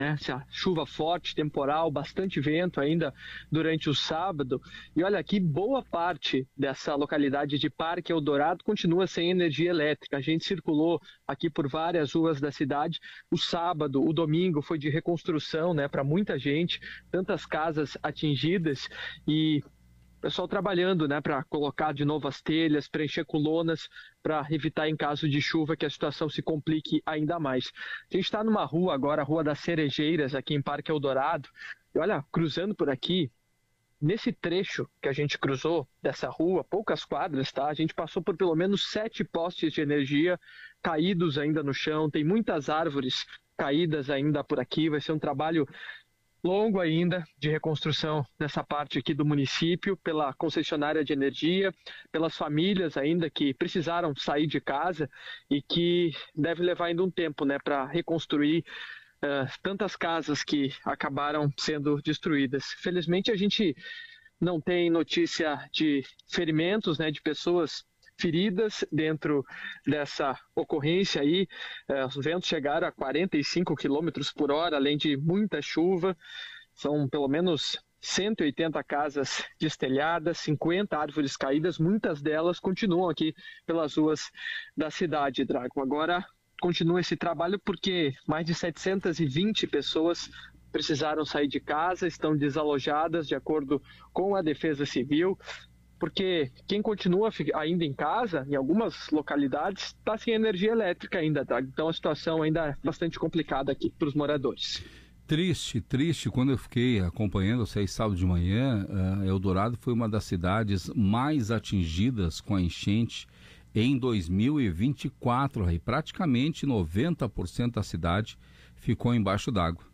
Essa chuva forte, temporal, bastante vento ainda durante o sábado. E olha aqui, boa parte dessa localidade de Parque Eldorado continua sem energia elétrica. A gente circulou aqui por várias ruas da cidade. O sábado, o domingo foi de reconstrução, né, para muita gente, tantas casas atingidas e pessoal trabalhando, né, para colocar de novo as telhas, preencher colunas, para evitar em caso de chuva que a situação se complique ainda mais. A gente está numa rua agora, a Rua das Cerejeiras, aqui em Parque Eldorado, e olha, cruzando por aqui, nesse trecho que a gente cruzou dessa rua, poucas quadras, tá? A gente passou por pelo menos 7 postes de energia caídos ainda no chão, tem muitas árvores caídas ainda por aqui, vai ser um trabalho longo ainda de reconstrução dessa parte aqui do município, pela concessionária de energia, pelas famílias ainda que precisaram sair de casa e que deve levar ainda um tempo, né, para reconstruir tantas casas que acabaram sendo destruídas. Felizmente a gente não tem notícia de ferimentos, né, de pessoas feridas dentro dessa ocorrência aí. Os ventos chegaram a 45 quilômetros por hora, além de muita chuva. São pelo menos 180 casas destelhadas, 50 árvores caídas, muitas delas continuam aqui pelas ruas da cidade, Drago. Agora continua esse trabalho porque mais de 720 pessoas precisaram sair de casa, estão desalojadas de acordo com a Defesa Civil, porque quem continua ainda em casa, em algumas localidades, está sem energia elétrica ainda, tá? Então a situação ainda é bastante complicada aqui para os moradores. Triste, quando eu fiquei acompanhando, sei, sábado de manhã, Eldorado foi uma das cidades mais atingidas com a enchente em 2024, aí praticamente 90% da cidade ficou embaixo d'água.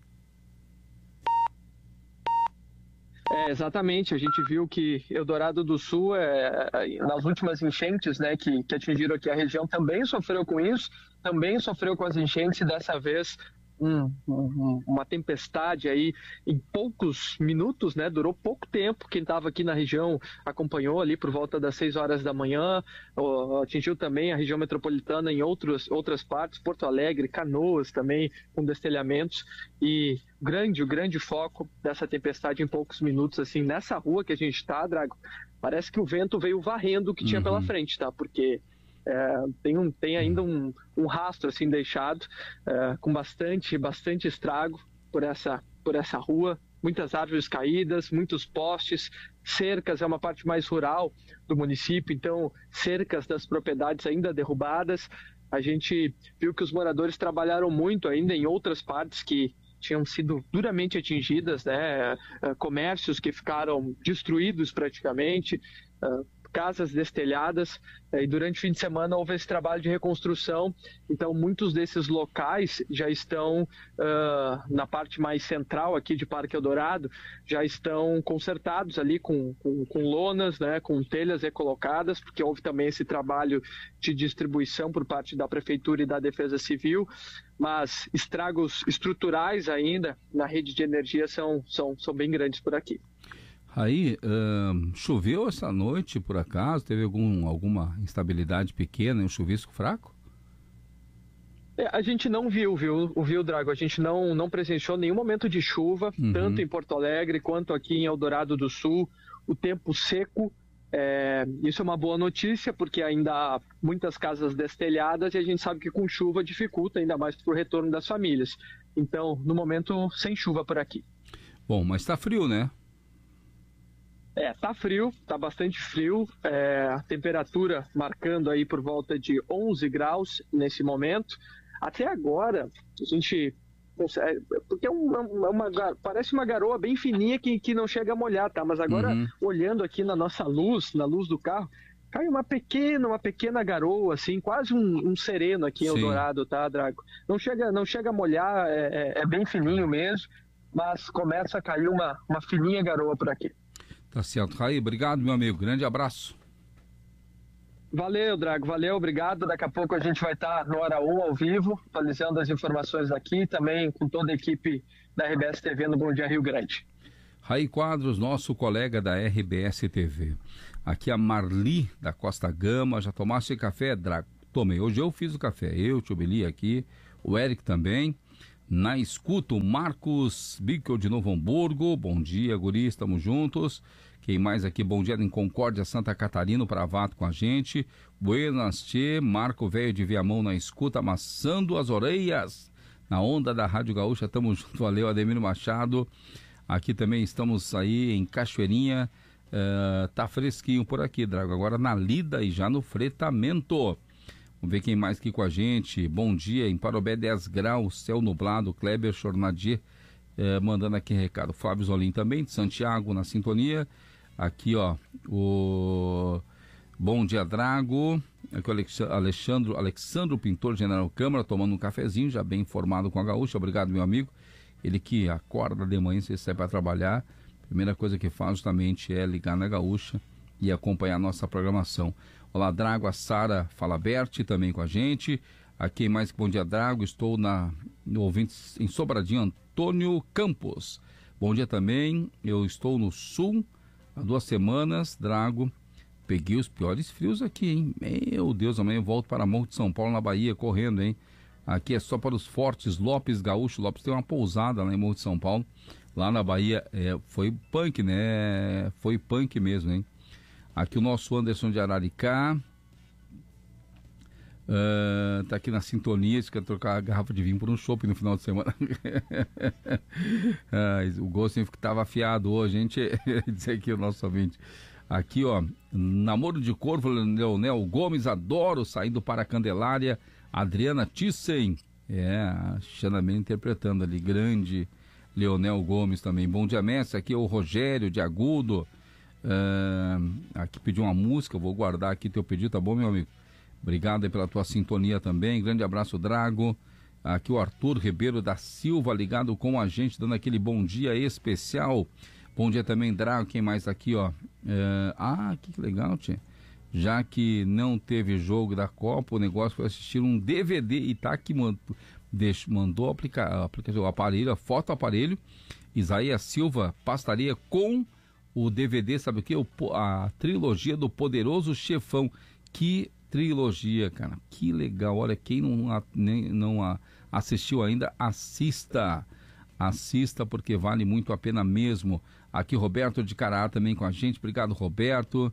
Exatamente, a gente viu que Eldorado do Sul, nas últimas enchentes, né, que atingiram aqui a região, também sofreu com isso, também sofreu com as enchentes, e dessa vez uma tempestade aí em poucos minutos, né, durou pouco tempo. Quem estava aqui na região acompanhou ali por volta das 6 horas da manhã, atingiu também a região metropolitana em outras partes, Porto Alegre, Canoas também, com destelhamentos, e o grande foco dessa tempestade em poucos minutos, assim, nessa rua que a gente está, Drago, parece que o vento veio varrendo o que tinha pela frente, tá? Porque tem ainda um rastro assim deixado, com bastante estrago por essa rua, muitas árvores caídas, muitos postes, cercas, é uma parte mais rural do município, então cercas das propriedades ainda derrubadas. A gente viu que os moradores trabalharam muito ainda em outras partes que tinham sido duramente atingidas, né? Comércios que ficaram destruídos praticamente, casas destelhadas, e durante o fim de semana houve esse trabalho de reconstrução. Então muitos desses locais já estão na parte mais central aqui de Parque Eldorado, já estão consertados ali com lonas, né, com telhas recolocadas, porque houve também esse trabalho de distribuição por parte da Prefeitura e da Defesa Civil, mas estragos estruturais ainda na rede de energia são bem grandes por aqui. Aí, choveu essa noite, por acaso? Teve alguma instabilidade pequena, um chuvisco fraco? A gente não viu, Drago? A gente não presenciou nenhum momento de chuva, tanto em Porto Alegre quanto aqui em Eldorado do Sul. O tempo seco, isso é uma boa notícia, porque ainda há muitas casas destelhadas e a gente sabe que com chuva dificulta ainda mais para o retorno das famílias. Então, no momento, sem chuva por aqui. Bom, mas está frio, né? Tá frio, tá bastante frio, a temperatura marcando aí por volta de 11 graus nesse momento. Até agora, a gente consegue, porque parece uma garoa bem fininha que não chega a molhar, tá? Mas agora, olhando aqui na nossa luz, na luz do carro, cai uma pequena garoa, assim, quase um sereno aqui em Eldorado, tá, Drago? Não chega a molhar, é bem fininho mesmo, mas começa a cair uma fininha garoa por aqui. Tá certo, Raí, obrigado, meu amigo, grande abraço. Valeu, Drago, valeu, obrigado. Daqui a pouco a gente vai estar no Hora 1 ao vivo, atualizando as informações aqui, também com toda a equipe da RBS TV no Bom Dia Rio Grande. Raí Quadros, nosso colega da RBS TV. Aqui a Marli da Costa Gama. Já tomaste café, Drago? Tomei, hoje eu fiz o café, eu, Tio Beli aqui, o Eric também. na escuta. O Marcos Bickel de Novo Hamburgo, bom dia, guri, estamos juntos. Quem mais aqui? Bom dia em Concórdia, Santa Catarina, Pravato com a gente. Buenas, tchê, Marco Velho de Viamão na escuta, amassando as orelhas na onda da Rádio Gaúcha. Tamo junto, valeu, Ademir Machado. Aqui também estamos aí em Cachoeirinha. Tá fresquinho por aqui, Drago. Agora na lida e já no fretamento. Vamos ver quem mais aqui com a gente. Bom dia, em Parobé 10 graus, céu nublado. Kleber Chornadier mandando aqui recado. Fábio Zolim também, de Santiago, na sintonia. Aqui, ó, o bom dia, Drago. Aqui o Alexandro Pintor, General Câmara, tomando um cafezinho, já bem informado com a Gaúcha. Obrigado, meu amigo. Ele que acorda de manhã, se sai para trabalhar, a primeira coisa que faz justamente é ligar na Gaúcha e acompanhar a nossa programação. Olá, Drago, a Sara Falaberti também com a gente. Aqui mais que bom dia, Drago. Estou no ouvinte em Sobradinho, Antônio Campos. Bom dia também. Eu estou no sul há 2 semanas, Drago. Peguei os piores frios aqui, hein? Meu Deus, amanhã eu volto para Morro de São Paulo, na Bahia, correndo, hein? Aqui é só para os fortes. Lopes Gaúcho. Lopes tem uma pousada lá em Morro de São Paulo. Lá na Bahia, foi punk, né? Foi punk mesmo, hein? Aqui o nosso Anderson de Araricá. Tá aqui na sintonia. Diz que quer trocar a garrafa de vinho por um chopp no final de semana. O gosto sempre que estava afiado hoje, gente. Diz aqui o nosso ouvinte. Aqui, ó, Namoro de Corvo, Leonel Gomes, adoro, saindo para a Candelária. Adriana Thyssen, a Xana Mendes interpretando ali, grande Leonel Gomes também. Bom dia, mestre, aqui é o Rogério de Agudo, aqui pediu uma música, vou guardar aqui teu pedido, tá bom, meu amigo? Obrigado aí pela tua sintonia também, grande abraço, Drago. Aqui o Arthur Ribeiro da Silva, ligado com a gente, dando aquele bom dia especial. Bom dia também, Drago, quem mais aqui, ó? Que legal, tia. Já que não teve jogo da Copa, o negócio foi assistir um DVD e tá aqui, mandou aplicar o aparelho, a foto aparelho. Isaías Silva, pastaria com o DVD, sabe o que? A trilogia do Poderoso Chefão. Que trilogia, cara, que legal. Olha, quem não assistiu ainda, assista, porque vale muito a pena mesmo. Aqui Roberto de Cará também com a gente, obrigado, Roberto.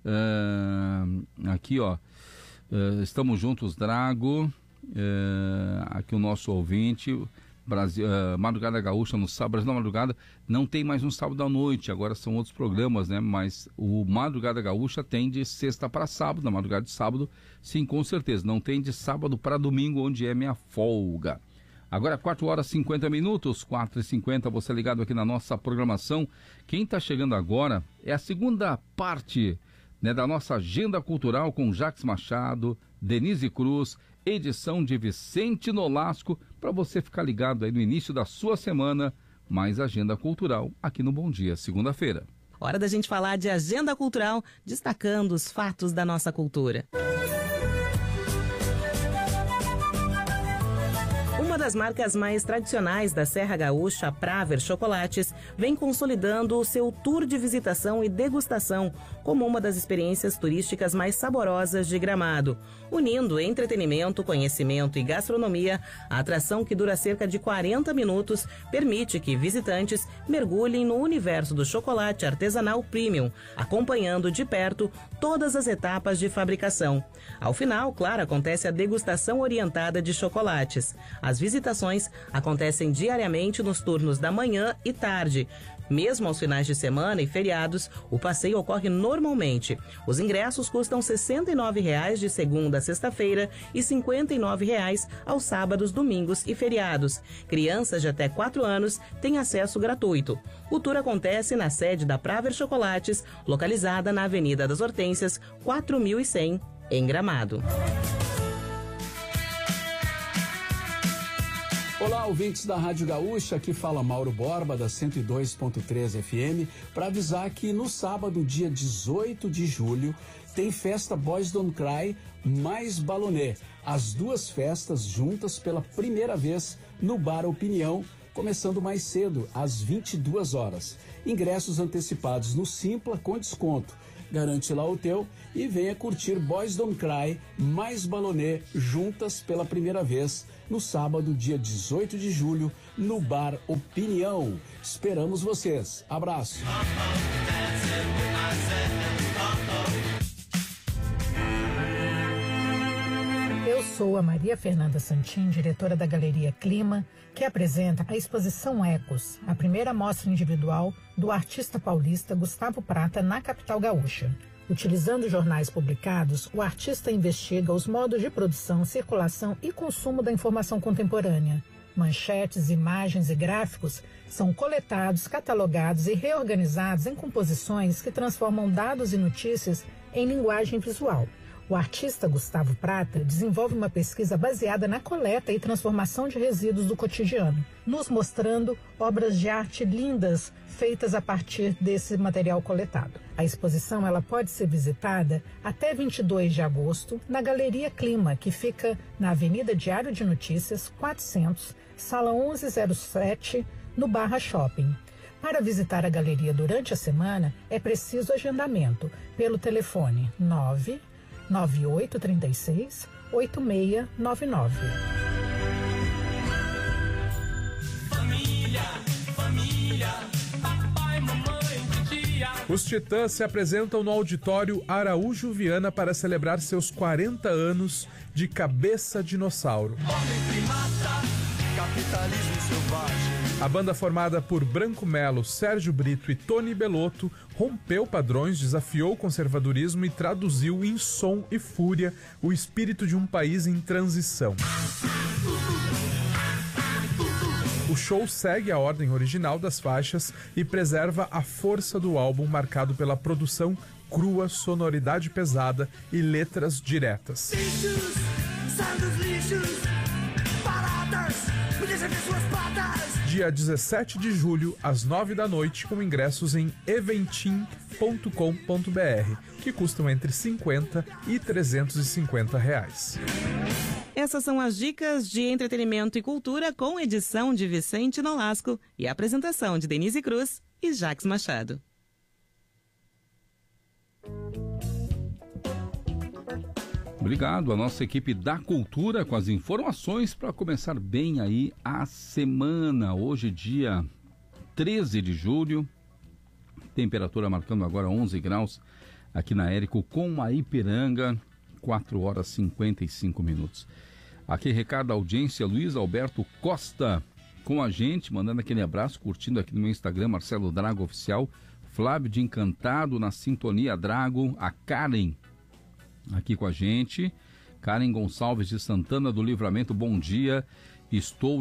Aqui, ó, estamos juntos, Drago. Aqui o nosso ouvinte, Madrugada Gaúcha no sábado, na madrugada, não tem mais um sábado à noite, agora são outros programas, né? Mas o Madrugada Gaúcha tem de sexta para sábado, na madrugada de sábado, sim, com certeza. Não tem de sábado para domingo, onde é minha folga. Agora 4 horas e 50 minutos, 4h50, você ligado aqui na nossa programação. Quem está chegando agora é a segunda parte, né, da nossa agenda cultural com Jacques Machado, Denise Cruz, edição de Vicente Nolasco, para você ficar ligado aí no início da sua semana, mais agenda cultural aqui no Bom Dia, segunda-feira. Hora da gente falar de agenda cultural, destacando os fatos da nossa cultura. Uma das marcas mais tradicionais da Serra Gaúcha, Praver Chocolates, vem consolidando o seu tour de visitação e degustação como uma das experiências turísticas mais saborosas de Gramado. Unindo entretenimento, conhecimento e gastronomia, a atração, que dura cerca de 40 minutos, permite que visitantes mergulhem no universo do chocolate artesanal premium, acompanhando de perto todas as etapas de fabricação. Ao final, claro, acontece a degustação orientada de chocolates. As visitações acontecem diariamente nos turnos da manhã e tarde. Mesmo aos finais de semana e feriados, o passeio ocorre normalmente. Os ingressos custam R$ 69,00 de segunda a sexta-feira e R$ 59,00 aos sábados, domingos e feriados. Crianças de até 4 anos têm acesso gratuito. O tour acontece na sede da Praver Chocolates, localizada na Avenida das Hortênsias, 4100, em Gramado. Olá, ouvintes da Rádio Gaúcha, aqui fala Mauro Borba, da 102.3 FM, para avisar que no sábado, dia 18 de julho, tem festa Boys Don't Cry mais Balonê. As duas festas juntas pela primeira vez no Bar Opinião, começando mais cedo, às 22 horas. Ingressos antecipados no Simpla com desconto. Garante lá o teu e venha curtir Boys Don't Cry mais Balonê juntas pela primeira vez no sábado, dia 18 de julho, no Bar Opinião. Esperamos vocês. Abraço. Eu sou a Maria Fernanda Santin, diretora da Galeria Clima, que apresenta a exposição Ecos, a primeira mostra individual do artista paulista Gustavo Prata na capital gaúcha. Utilizando jornais publicados, o artista investiga os modos de produção, circulação e consumo da informação contemporânea. Manchetes, imagens e gráficos são coletados, catalogados e reorganizados em composições que transformam dados e notícias em linguagem visual. O artista Gustavo Prata desenvolve uma pesquisa baseada na coleta e transformação de resíduos do cotidiano, nos mostrando obras de arte lindas feitas a partir desse material coletado. A exposição ela pode ser visitada até 22 de agosto na Galeria Clima, que fica na Avenida Diário de Notícias, 400, sala 1107, no Barra Shopping. Para visitar a galeria durante a semana, é preciso agendamento pelo telefone 99836 8699. Família, papai, mamãe, tia. Os Titãs se apresentam no auditório Araújo Viana para celebrar seus 40 anos de Cabeça Dinossauro. Homem primata, capitalismo selvagem. A banda formada por Branco Melo, Sérgio Brito e Tony Belotto rompeu padrões, desafiou o conservadorismo e traduziu em som e fúria o espírito de um país em transição. O show segue a ordem original das faixas e preserva a força do álbum, marcado pela produção crua, sonoridade pesada e letras diretas. Lixos, sai dos lixos, paradas, me deixa ver suas patas. Dia 17 de julho, às 9 da noite, com ingressos em eventim.com.br, que custam entre R$50 e R$350. Essas são as dicas de entretenimento e cultura com edição de Vicente Nolasco e apresentação de Denise Cruz e Jacques Machado. Obrigado à nossa equipe da Cultura com as informações para começar bem aí a semana. Hoje, dia 13 de julho, temperatura marcando agora 11 graus aqui na Érico com a Ipiranga, 4 horas e 55 minutos. Aqui recado da audiência, Luiz Alberto Costa com a gente, mandando aquele abraço, curtindo aqui no meu Instagram, Marcelo Drago Oficial, Flávio de Encantado na sintonia Drago, a Karen aqui com a gente, Karen Gonçalves de Santana do Livramento, bom dia, estou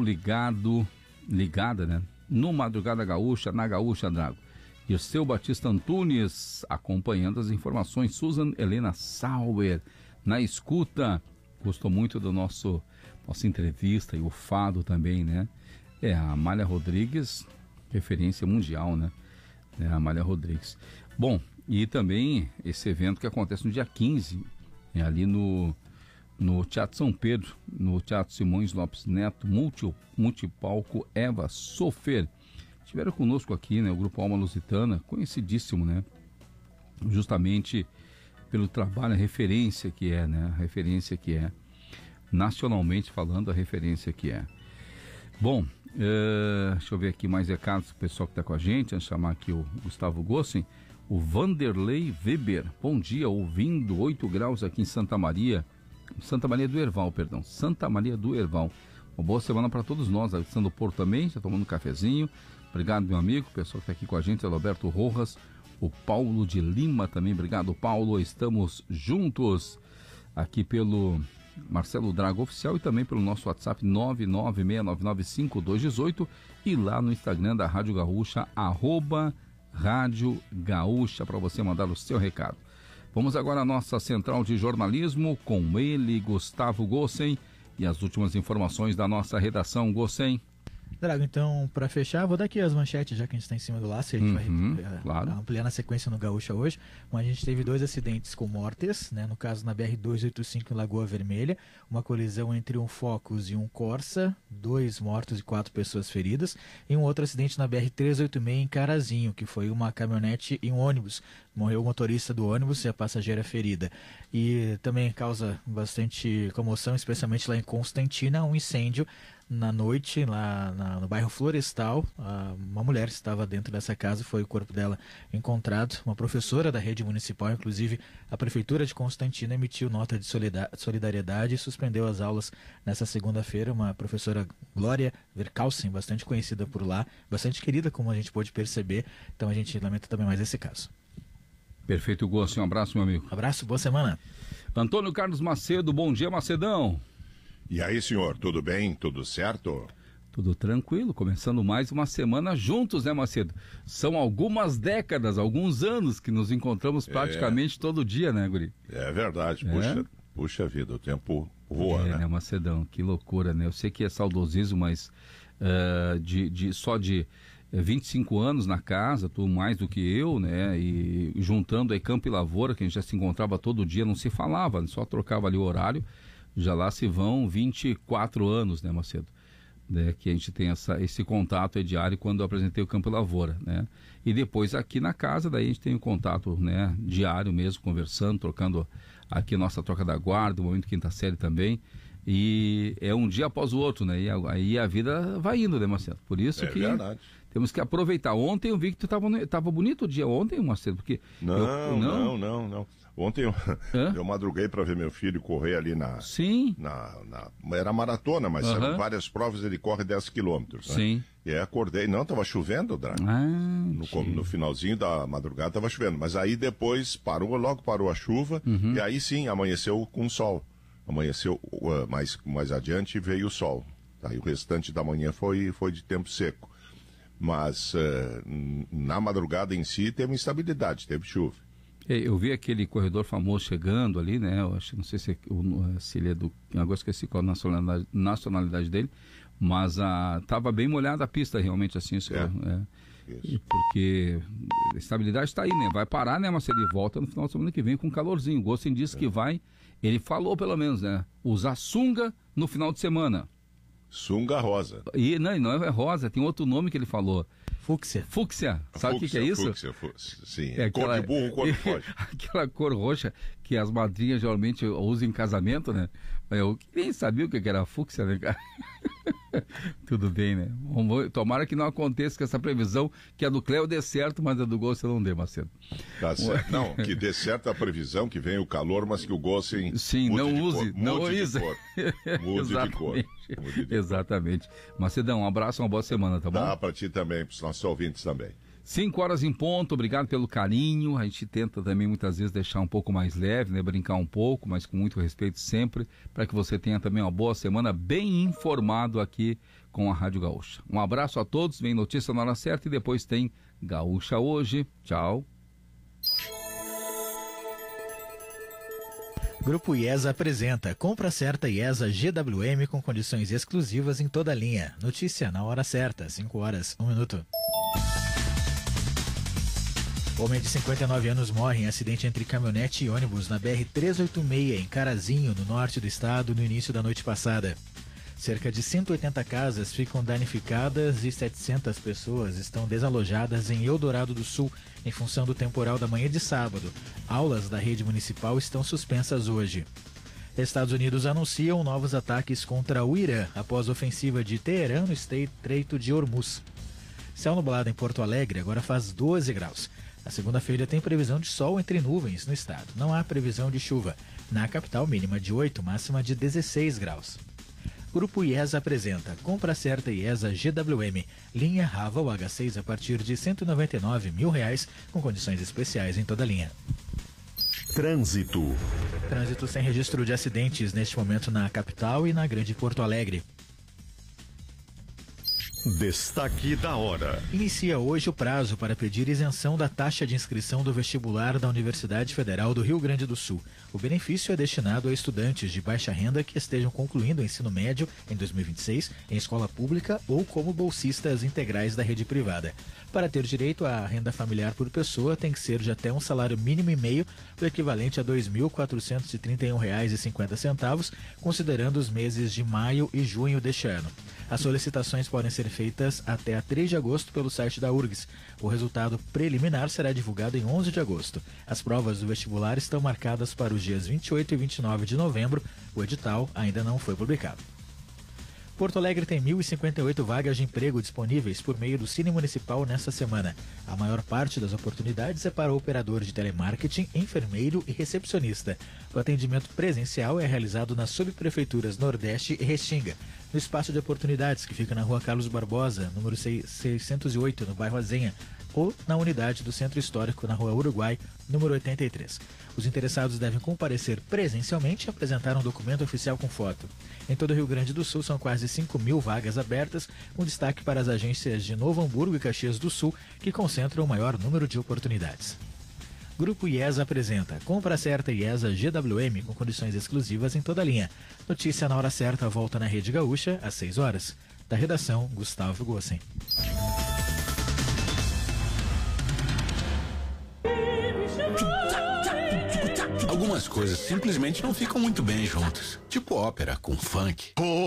ligada, né, no Madrugada Gaúcha, na Gaúcha Drago. E o seu Batista Antunes acompanhando as informações, Susan Helena Sauer na escuta, gostou muito do nossa entrevista e o fado também, né, a Amália Rodrigues, referência mundial, né, a Amália Rodrigues. Bom, e também esse evento que acontece no dia 15, ali no Teatro São Pedro, no Teatro Simões Lopes Neto, multipalco Eva Sofer. Estiveram conosco aqui, né, o Grupo Alma Lusitana, conhecidíssimo, né, justamente pelo trabalho, a referência que é, né, a referência que é, nacionalmente falando, a referência que é. Bom, deixa eu ver aqui mais recados do pessoal que está com a gente, antes de chamar aqui o Gustavo Gossen. O Vanderlei Weber, bom dia, ouvindo 8 graus aqui em Santa Maria do Herval, Santa Maria do Herval. Uma boa semana para todos nós, Alexandre Porto também, já tomando um cafezinho. Obrigado, meu amigo, o pessoal que está aqui com a gente, é o Roberto Rojas, o Paulo de Lima também, obrigado, Paulo, estamos juntos aqui pelo Marcelo Drago Oficial e também pelo nosso WhatsApp 996995218 e lá no Instagram da Rádio Gaúcha, @Rádio Gaúcha, para você mandar o seu recado. Vamos agora à nossa central de jornalismo com ele, Gustavo Gossen, e as últimas informações da nossa redação. Gossen. Drago, então, para fechar, vou dar aqui as manchetes, já que a gente está em cima do laço, e a gente vai ampliar na sequência no Gaúcha hoje. Mas a gente teve 2 acidentes com mortes, né? No caso, na BR-285 em Lagoa Vermelha, uma colisão entre um Focus e um Corsa, 2 mortos e 4 pessoas feridas, e um outro acidente na BR-386 em Carazinho, que foi uma caminhonete e um ônibus. Morreu o motorista do ônibus e a passageira ferida. E também causa bastante comoção, especialmente lá em Constantina, um incêndio na noite, lá no bairro Florestal. Uma mulher estava dentro dessa casa, foi o corpo dela encontrado. Uma professora da rede municipal, inclusive a Prefeitura de Constantina, emitiu nota de solidariedade e suspendeu as aulas nessa segunda-feira. Uma professora, Glória Verkausen, bastante conhecida por lá, bastante querida, como a gente pôde perceber. Então a gente lamenta também mais esse caso. Perfeito, Gosto. Um abraço, meu amigo. Abraço, boa semana. Antônio Carlos Macedo, bom dia, Macedão. E aí, senhor, tudo bem? Tudo certo? Tudo tranquilo, começando mais uma semana juntos, né, Macedo? São algumas décadas, alguns anos que nos encontramos praticamente todo dia, né, guri? É verdade, puxa vida, o tempo voa, né? Macedão, que loucura, né? Eu sei que é saudosismo, mas só de 25 anos na casa, tu mais do que eu, né? E juntando aí Campo e Lavoura, que a gente já se encontrava todo dia, não se falava, só trocava ali o horário. Já lá se vão 24 anos, né, Macedo? Né, que a gente tem esse contato diário quando eu apresentei o Campo e Lavoura, né? E depois aqui na casa, daí a gente tem o contato, né, diário mesmo, conversando, trocando aqui a nossa troca da guarda, o momento quinta série também. E é um dia após o outro, né? E aí a vida vai indo, né, Macedo? Por isso que verdade. Temos que aproveitar. Ontem eu vi que tu tava bonito o dia ontem, Macedo, porque... Não. Ontem eu madruguei para ver meu filho correr ali Sim. Era maratona, mas sabe, várias provas ele corre 10 quilômetros. Né? Sim. E aí acordei, não, tava chovendo, Drago. No finalzinho da madrugada tava chovendo, mas aí depois logo parou a chuva, e aí sim, amanheceu com sol. Amanheceu, mais adiante veio o sol. Aí o restante da manhã foi de tempo seco. Mas na madrugada em si teve instabilidade, teve chuva. Eu vi aquele corredor famoso chegando ali, né? Eu acho, não sei se ele é do... Agora esqueci qual a nacionalidade dele, mas estava bem molhada a pista realmente, assim, senhor. Porque a estabilidade está aí, né? Vai parar, né? Mas ele volta no final de semana que vem com calorzinho. O Gossen disse que vai, ele falou pelo menos, né? Usar sunga no final de semana. Sunga rosa. E não é rosa, tem outro nome que ele falou. Fúcsia. Sabe o que é isso? Fúcsia. Sim, aquela, cor de burro, cor de foge. Aquela cor roxa que as madrinhas geralmente usam em casamento, né? Eu nem sabia o que era fúcsia, né, cara? Tudo bem, né? Tomara que não aconteça com essa previsão, que a do Cléo dê certo, mas a do Gossen não dê, Macedo. Tá certo. Não, que dê certo a previsão, que venha o calor, mas que o Gossen mude de cor. Exatamente. Macedão, um abraço, uma boa semana, tá bom? Dá pra ti também, pros nossos ouvintes também. 5 horas em ponto, obrigado pelo carinho. A gente tenta também muitas vezes deixar um pouco mais leve, né? Brincar um pouco, mas com muito respeito sempre, para que você tenha também uma boa semana, bem informado aqui com a Rádio Gaúcha. Um abraço a todos, vem notícia na hora certa e depois tem Gaúcha Hoje. Tchau. Grupo IESA apresenta Compra Certa IESA GWM com condições exclusivas em toda a linha. Notícia na hora certa, 5 horas, 1 minuto. Homem de 59 anos morre em acidente entre caminhonete e ônibus na BR-386 em Carazinho, no norte do estado, no início da noite passada. Cerca de 180 casas ficam danificadas e 700 pessoas estão desalojadas em Eldorado do Sul em função do temporal da manhã de sábado. Aulas da rede municipal estão suspensas hoje. Estados Unidos anunciam novos ataques contra o Irã após a ofensiva de Teherã no Estreito de Hormuz. Céu nublado em Porto Alegre agora faz 12 graus. Na segunda-feira tem previsão de sol entre nuvens no estado. Não há previsão de chuva. Na capital, mínima de 8, máxima de 16 graus. Grupo IESA apresenta Compra Certa IESA GWM, linha Raval H6 a partir de R$ 199 mil, com condições especiais em toda a linha. Trânsito sem registro de acidentes neste momento na capital e na Grande Porto Alegre. Destaque da hora. Inicia hoje o prazo para pedir isenção da taxa de inscrição do vestibular da Universidade Federal do Rio Grande do Sul. O benefício é destinado a estudantes de baixa renda que estejam concluindo o ensino médio em 2026 em escola pública ou como bolsistas integrais da rede privada. Para ter direito à renda familiar por pessoa, tem que ser de até um salário mínimo e meio, o equivalente a R$ 2.431,50, considerando os meses de maio e junho deste ano. As solicitações podem ser feitas até a 3 de agosto pelo site da URGS. O resultado preliminar será divulgado em 11 de agosto. As provas do vestibular estão marcadas para os dias 28 e 29 de novembro. O edital ainda não foi publicado. Porto Alegre tem 1.058 vagas de emprego disponíveis por meio do Cine Municipal nesta semana. A maior parte das oportunidades é para operador de telemarketing, enfermeiro e recepcionista. O atendimento presencial é realizado nas subprefeituras Nordeste e Restinga, no espaço de oportunidades que fica na Rua Carlos Barbosa, número 608, no bairro Azenha, ou na unidade do Centro Histórico, na Rua Uruguai, número 83. Os interessados devem comparecer presencialmente e apresentar um documento oficial com foto. Em todo o Rio Grande do Sul são quase 5.000 vagas abertas, com destaque para as agências de Novo Hamburgo e Caxias do Sul, que concentram o maior número de oportunidades. Grupo IESA apresenta Compra Certa IESA GWM com condições exclusivas em toda a linha. Notícia na hora certa volta na Rede Gaúcha às 6 horas. Da redação, Gustavo Gossen. Algumas coisas simplesmente não ficam muito bem juntas. Tipo ópera com funk.